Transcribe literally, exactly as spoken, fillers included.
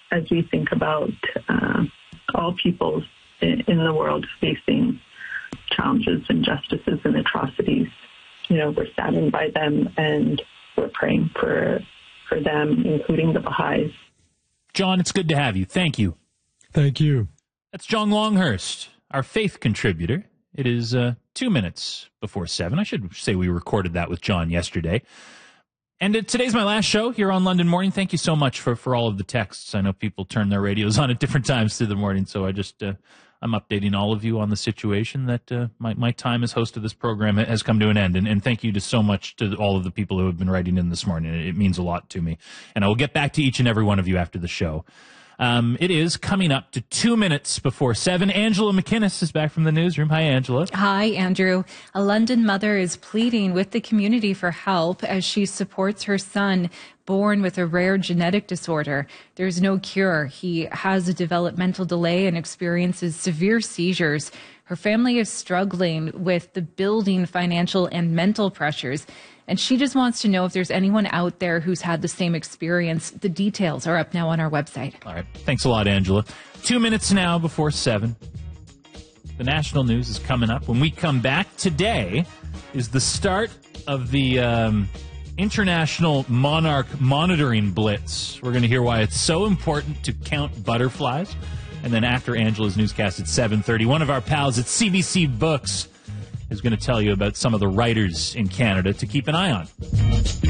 as we think about uh, all peoples in, in the world facing challenges, injustices, and atrocities, you know, we're saddened by them, and we're praying for for them, including the Baha'is. John, it's good to have you. Thank you. Thank you. That's John Longhurst, our faith contributor. It is uh, two minutes before seven. I should say we recorded that with John yesterday. And uh, today's my last show here on London Morning. Thank you so much for, for all of the texts. I know people turn their radios on at different times through the morning, so I just, uh, I'm updating all of you on the situation that uh, my, my time as host of this program has come to an end. And, and thank you to so much to all of the people who have been writing in this morning. It, it means a lot to me. And I will get back to each and every one of you after the show. Um, it is coming up to two minutes before seven. Angela McInnes is back from the newsroom. Hi, Angela. Hi, Andrew. A London mother is pleading with the community for help as she supports her son born with a rare genetic disorder. There's no cure. He has a developmental delay and experiences severe seizures. Her family is struggling with the building financial and mental pressures, and she just wants to know if there's anyone out there who's had the same experience. The details are up now on our website. All right. Thanks a lot, Angela. Two minutes now before seven. The national news is coming up. When we come back, today is the start of the um, International Monarch Monitoring Blitz. We're going to hear why it's so important to count butterflies. And then after Angela's newscast at seven thirty, one of our pals at C B C Books is going to tell you about some of the writers in Canada to keep an eye on.